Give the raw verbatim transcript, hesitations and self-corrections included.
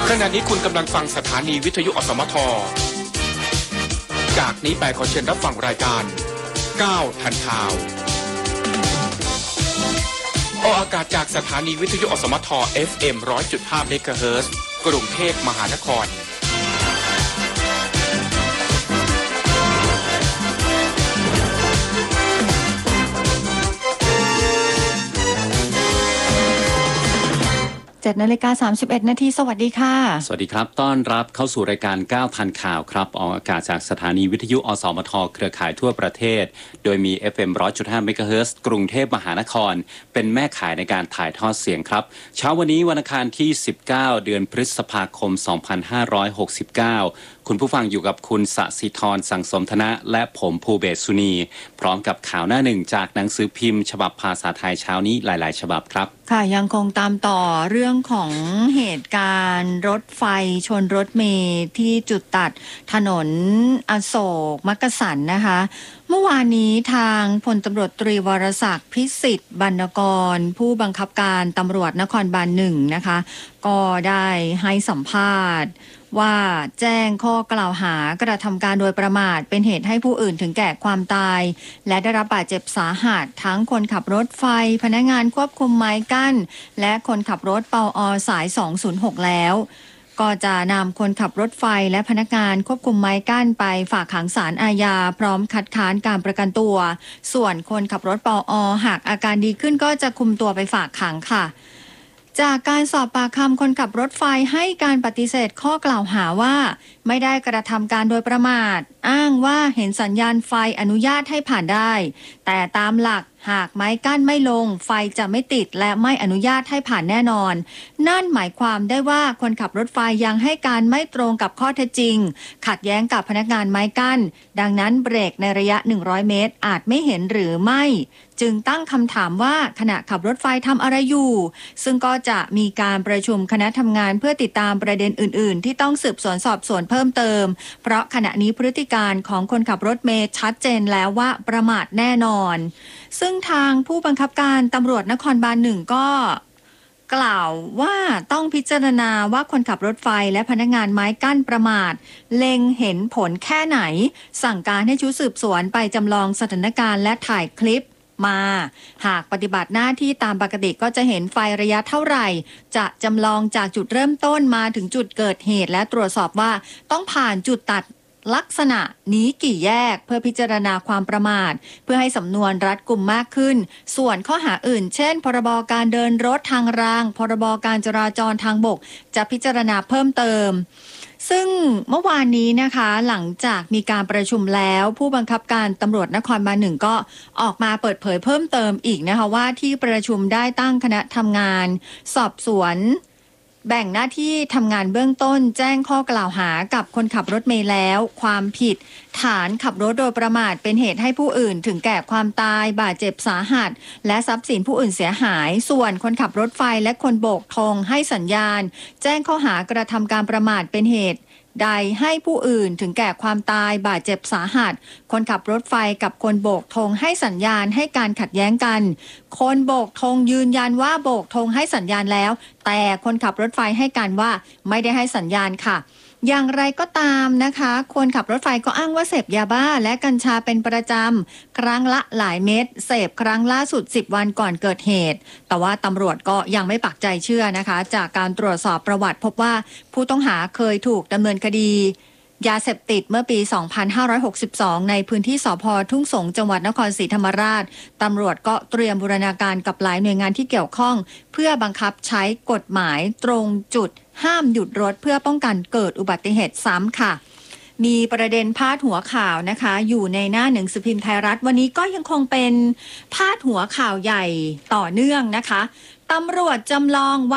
ขณะนี้คุณกำลังฟังสถานีวิทยุอสมทจากนี้ไปขอเชิญรับฟังรายการก้าวทันข่าวออกอากาศจากสถานีวิทยุอสมท เอฟ เอ็ม หนึ่งร้อยจุดห้า เมกะเฮิรตซ์กรุงเทพมหานครเจ็ดนาฬิกาสามสิบเอ็ดนาทีสวัสดีค่ะสวัสดีครับต้อนรับเข้าสู่รายการก้าวทันข่าวครับออกอากาศจากสถานีวิทยุอสมทเครือข่ายทั่วประเทศโดยมี เอฟ เอ็ม หนึ่งร้อยจุดห้า เมกะเฮิรตซ์กรุงเทพมหานครเป็นแม่ข่ายในการถ่ายทอดเสียงครับเช้าวันนี้วันอังคารที่สิบเก้าเดือนพฤษภาคมสองพันห้าร้อยหกสิบเก้าคุณผู้ฟังอยู่กับคุณสศิธรสังสมธนะและผมภูเบศสุนีพร้อมกับข่าวหน้าหนึ่งจากหนังสือพิมพ์ฉบับภาษาไทยเช้านี้หลายๆฉบับครับค่ะยังคงตามต่อเรื่องของเหตุการณ์รถไฟชนรถเมล์ที่จุดตัดถนนอโศกมักกะสันนะคะเมื่อวานนี้ทางพลตำรวจตรีวรศักดิ์พิสิทธิ์บรรณกรผู้บังคับการตำรวจนครบาลหนึ่งนะคะก็ได้ให้สัมภาษณ์ว่าแจ้งข้อกล่าวหากระทำการโดยประมาทเป็นเหตุให้ผู้อื่นถึงแก่ความตายและได้รับบาดเจ็บสาหัสทั้งคนขับรถไฟพนักงานควบคุมไม้กั้นและคนขับรถปอ.สายสองศูนย์หกแล้วก็จะนำคนขับรถไฟและพนักงานควบคุมไม้กั้นไปฝากขังศาลอาญาพร้อมคัดค้านการประกันตัวส่วนคนขับรถปอ.หากอาการดีขึ้นก็จะคุมตัวไปฝากขังค่ะจากการสอบปากคำคนขับรถไฟให้การปฏิเสธข้อกล่าวหาว่าไม่ได้กระทำการโดยประมาทอ้างว่าเห็นสัญญาณไฟอนุญาตให้ผ่านได้แต่ตามหลักหากไม้กั้นไม่ลงไฟจะไม่ติดและไม่อนุญาตให้ผ่านแน่นอนนั่นหมายความได้ว่าคนขับรถไฟยังให้การไม่ตรงกับข้อเท็จจริงขัดแย้งกับพนักงานไม้กั้นดังนั้นเบรกในระยะหนึ่งร้อยเมตรอาจไม่เห็นหรือไม่จึงตั้งคำถามว่าขณะขับรถไฟทำอะไรอยู่ซึ่งก็จะมีการประชุมคณะทำงานเพื่อติดตามประเด็นอื่นๆที่ต้องสืบสวนสอบสวนเพิ่มเติมเพราะขณะนี้พฤติการของคนขับรถเมล์ชัดเจนแล้วว่าประมาทแน่นอนซึ่งทางผู้บังคับการตำรวจนครบาลหนึ่งก็กล่าวว่าต้องพิจารณาว่าคนขับรถไฟและพนักงานไม้กั้นประมาทเล็งเห็นผลแค่ไหนสั่งการให้ชุดสืบสวนไปจำลองสถานการณ์และถ่ายคลิปมาหากปฏิบัติหน้าที่ตามปกติก็จะเห็นไฟระยะเท่าไหร่จะจำลองจากจุดเริ่มต้นมาถึงจุดเกิดเหตุและตรวจสอบว่าต้องผ่านจุดตัดลักษณะนี้กี่แยกเพื่อพิจารณาความประมาทเพื่อให้สำนวนรัดกุมมากขึ้นส่วนข้อหาอื่นเช่นพรบการเดินรถทางรางพรบการจราจรทางบกจะพิจารณาเพิ่มเติมซึ่งเมื่อวานนี้นะคะหลังจากมีการประชุมแล้วผู้บังคับการตำรวจนครบาลหนึ่งก็ออกมาเปิดเผยเพิ่มเติมอีกนะคะว่าที่ประชุมได้ตั้งคณะทำงานสอบสวนแบ่งหน้าที่ทำงานเบื้องต้นแจ้งข้อกล่าวหากับคนขับรถเมล์แล้วความผิดฐานขับรถโดยประมาทเป็นเหตุให้ผู้อื่นถึงแก่ความตายบาดเจ็บสาหัสและทรัพย์สินผู้อื่นเสียหายส่วนคนขับรถไฟและคนโบกธงให้สัญญาณแจ้งข้อหากระทำการประมาทเป็นเหตุใดให้ผู้อื่นถึงแก่ความตายบาดเจ็บสาหัสคนขับรถไฟกับคนโบกธงให้สัญญาณให้การขัดแย้งกันคนโบกธงยืนยันว่าโบกธงให้สัญญาณแล้วแต่คนขับรถไฟให้การว่าไม่ได้ให้สัญญาณค่ะอย่างไรก็ตามนะคะคนขับรถไฟก็อ้างว่าเสพยาบ้าและกัญชาเป็นประจำครั้งละหลายเม็ดเสพครั้งล่าสุดสิบวันก่อนเกิดเหตุแต่ว่าตำรวจก็ยังไม่ปักใจเชื่อนะคะจากการตรวจสอบประวัติพบว่าผู้ต้องหาเคยถูกดำเนินคดียาเสพติดเมื่อปี สองพันห้าร้อยหกสิบสอง ในพื้นที่สภ.ทุ่งสงจังหวัดนครศรีธรรมราชตำรวจก็เตรียมบูรณาการกับหลายหน่วยงานที่เกี่ยวข้องเพื่อบังคับใช้กฎหมายตรงจุดห้ามหยุดรถเพื่อป้องกันเกิดอุบัติเหตุซ้ำค่ะมีประเด็นพาดหัวข่าวนะคะอยู่ในหน้าหนังสือพิมพ์ไทยรัฐวันนี้ก็ยังคงเป็นพาดหัวข่าวใหญ่ต่อเนื่องนะคะตำรวจจำลอง